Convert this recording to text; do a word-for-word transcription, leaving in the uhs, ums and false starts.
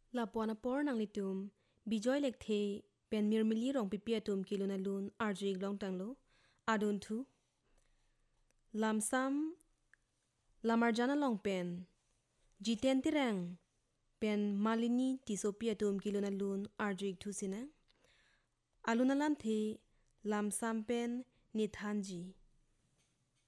ลาปวนาปอร์นังลิตุมบิจอยเล็กเทเป็นมิรมิลีรองปิเปียตุมกิโลนาลุนอาร์จิกลองตังโลอาดุนทูลามซัมลามาร์จานาลองเป็นจีเตนติรังเป็นมาลินีติโซเปียตุมกิโลนาลุนอาร์จิกทูสินะอาลุนาลันเทลามซัมเป็นนิทันจี